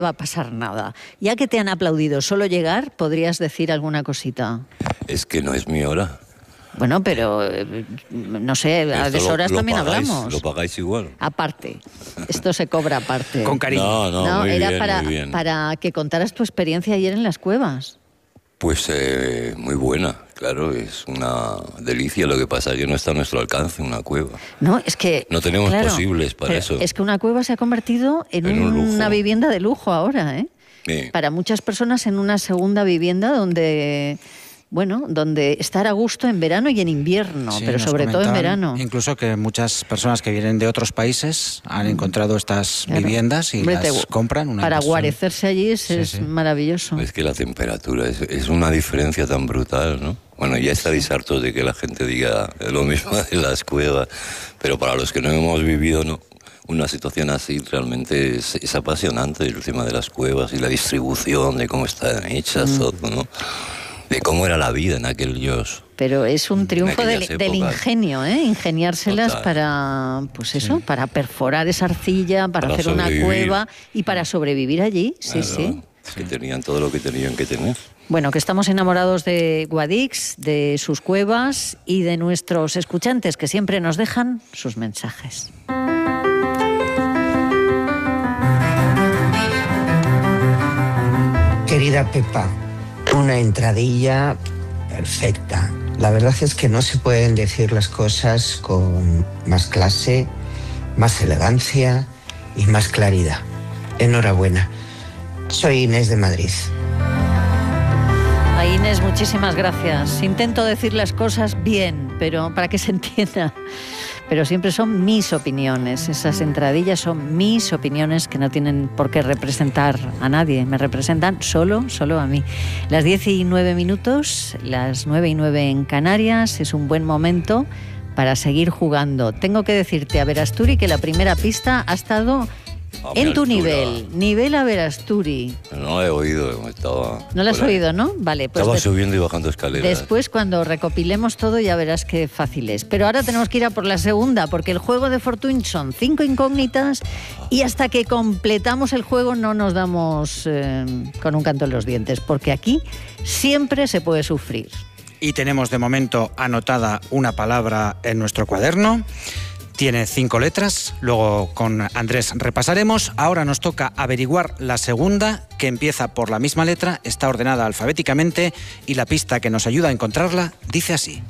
va a pasar nada. Ya que te han aplaudido solo llegar, ¿podrías decir alguna cosita? Es que no es mi hora. Bueno, pero no sé, a deshoras también pagáis, hablamos. Lo pagáis igual. Aparte, esto se cobra aparte. Con cariño. No, muy era bien. para que contaras tu experiencia ayer en las cuevas. Pues muy buena, claro, es una delicia. Lo que pasa es que no está a nuestro alcance una cueva. No, es que... No tenemos posibles para eso. Es que una cueva se ha convertido en una vivienda de lujo ahora, ¿eh? Sí. Para muchas personas en una segunda vivienda donde estar a gusto en verano y en invierno, Sí, pero sobre todo en verano. Incluso que muchas personas que vienen de otros países han encontrado estas viviendas y Hombre, las compran. Para guarecerse allí es maravilloso. Es que la temperatura es una diferencia tan brutal, ¿no? Bueno, ya estáis hartos de que la gente diga lo mismo de las cuevas, pero para los que no hemos vivido, no. Una situación así realmente es apasionante, el tema de las cuevas y la distribución, de cómo están hechas, todo, ¿no? De cómo era la vida en aquellos... Pero es un triunfo del ingenio, ¿eh? Ingeniárselas Total. para, pues eso, para perforar esa arcilla, para hacer una cueva y para sobrevivir allí. Sí, Claro, sí. Es que tenían todo lo que tenían que tener. Bueno, que estamos enamorados de Guadix, de sus cuevas y de nuestros escuchantes que siempre nos dejan sus mensajes. Querida Pepa, una entradilla perfecta. La verdad es que no se pueden decir las cosas con más clase, más elegancia y más claridad. Enhorabuena. Soy Inés de Madrid. A Inés, muchísimas gracias. Intento decir las cosas bien, pero para que se entienda. Pero siempre son mis opiniones. Esas entradillas son mis opiniones que no tienen por qué representar a nadie. Me representan solo a mí. Las 10:09 minutos, las 9:09 en Canarias. Es un buen momento para seguir jugando. Tengo que decirte, Averasturi, que la primera pista ha estado en tu nivel Averasturi. No la he oído, estaba... ¿No la has oído, no? Vale, pues estaba subiendo y bajando escaleras. Después, cuando recopilemos todo, ya verás qué fácil es. Pero ahora tenemos que ir a por la segunda, porque el juego de Fortuny son 5 incógnitas y hasta que completamos el juego no nos damos con un canto en los dientes, porque aquí siempre se puede sufrir. Y tenemos de momento anotada una palabra en nuestro cuaderno. Tiene 5 letras, luego con Andrés repasaremos. Ahora nos toca averiguar la segunda, que empieza por la misma letra, está ordenada alfabéticamente y la pista que nos ayuda a encontrarla dice así.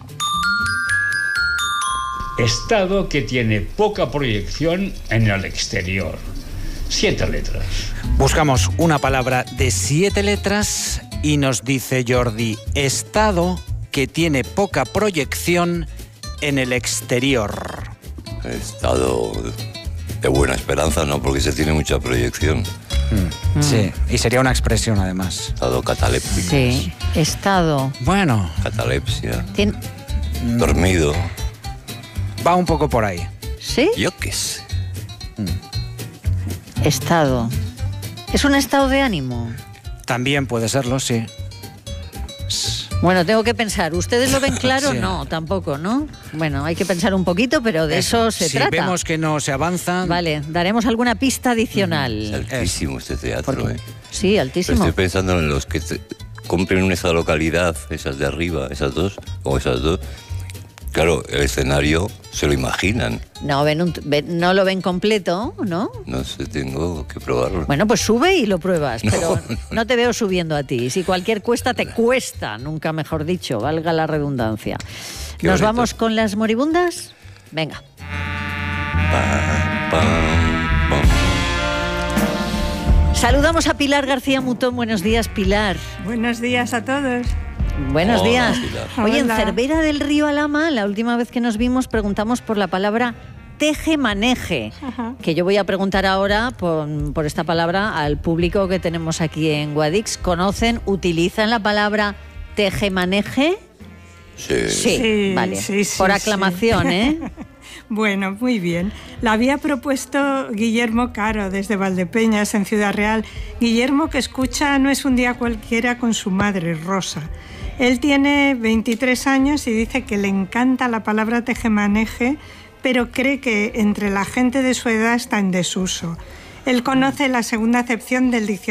Estado que tiene poca proyección en el exterior. 7 letras. Buscamos una palabra de 7 letras y nos dice Jordi, estado que tiene poca proyección en el exterior. Estado de buena esperanza, no, porque se tiene mucha proyección. Sí, y sería una expresión además. Estado cataléptico. Sí, estado. Bueno. Catalepsia. Dormido. Va un poco por ahí. ¿Sí? Yo qué sé. Estado. ¿Es un estado de ánimo? También puede serlo, sí. Bueno, tengo que pensar. ¿Ustedes lo ven claro? Sí. No, tampoco, ¿no? Bueno, hay que pensar un poquito, pero de eso se trata. Si vemos que no se avanza... Vale, daremos alguna pista adicional. Es altísimo este teatro, ¿eh? Sí, altísimo. Estoy pensando en los que compren en esa localidad, esas de arriba, esas dos. Claro, el escenario se lo imaginan. No, no lo ven completo, ¿no? No sé, tengo que probarlo. Bueno, pues sube y lo pruebas, pero no te veo subiendo a ti. Si cualquier cuesta te cuesta, nunca mejor dicho, valga la redundancia. Qué ¿Nos bonito. vamos con las moribundas? Venga. Saludamos a Pilar García Mutón. Buenos días, Pilar. Buenos días a todos. Buenos días. Pilar. Oye, en Hola. Cervera del Río Alhama, la última vez que nos vimos, preguntamos por la palabra teje-maneje, que yo voy a preguntar ahora por esta palabra al público que tenemos aquí en Guadix. ¿Conocen, utilizan la palabra teje-maneje? Sí. Sí, vale. Sí, por aclamación, sí. ¿eh? Bueno, muy bien. La había propuesto Guillermo Caro desde Valdepeñas, en Ciudad Real. Guillermo, que escucha No es un día cualquiera con su madre, Rosa. Él tiene 23 años y dice que le encanta la palabra tejemaneje, pero cree que entre la gente de su edad está en desuso. Él conoce la segunda acepción del diccionario